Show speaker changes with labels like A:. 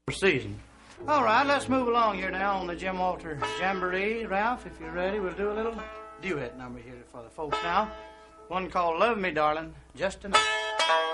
A: season. All right, let's move along here now on the Jim Walter Jamboree. Ralph, if you're ready, we'll do a little duet number here for the folks now. One called Love Me, Darling, Just Enough.